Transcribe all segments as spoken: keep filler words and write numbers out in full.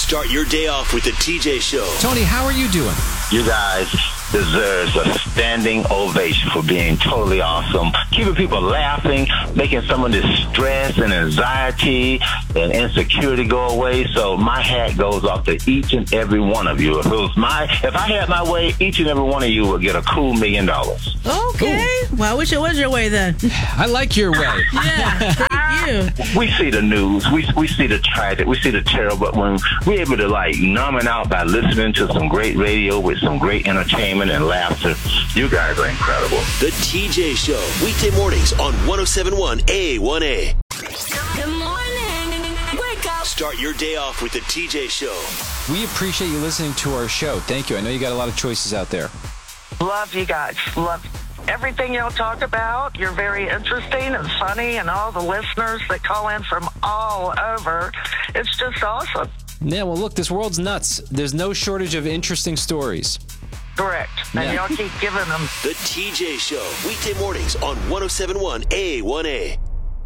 Start your day off with the T J Show. Tony, how are you doing? You guys deserve a standing ovation for being totally awesome, keeping people laughing, making some of this stress and anxiety and insecurity go away. So my hat goes off to each and every one of you. If it was my, if I had my way, each and every one of you would get a cool million dollars. Okay. Ooh. Well, I wish it was your way then. I like your way. Yeah, thank you. We see the news, we we see the tragic, we see the terrible, but when we're able to like numb it out by listening to some great radio with some great entertainment and laughter, you guys are incredible. The T J Show, weekday mornings on one oh seven point one A one A. Good morning. Wake up. Start your day off with the T J Show. We appreciate you listening to our show. Thank you. I know you got a lot of choices out there. Love you guys. Love everything y'all talk about. You're very interesting and funny, and all the listeners that call in from all over. It's just awesome. Yeah, well, look, this world's nuts. There's no shortage of interesting stories. Correct. And Yeah. y'all keep giving them. The T J Show, weekday mornings on one oh seven point one A one A.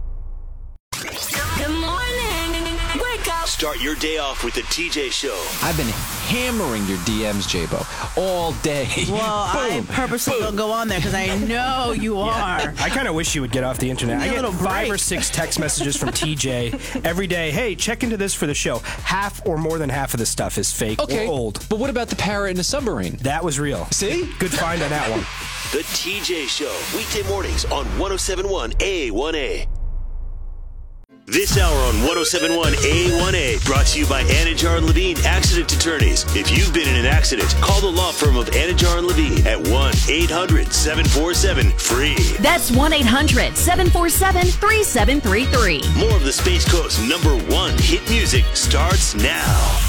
Good morning. Wake up. Start your day off with the T J Show. I've been hammering your D Ms, J-Bo, all day. Well, I purposely don't go on there because I know you are. I kind of wish you would get off the internet. Give me I a get little five break. or six text messages from T J every day. Hey, check into this for the show. Half or more than half of the stuff is fake Okay, or old. but what about the parrot in a submarine? That was real. See? Good find on that one. The T J Show, weekday mornings on one oh seven point one A one A. This hour on one oh seven point one A one A brought to you by Anajar and Levine Accident Attorneys. If you've been in an accident, call the law firm of Anajar and Levine at one eight hundred seven four seven free. That's one eight hundred seven four seven three seven three three. More of the Space Coast's number one hit music starts now.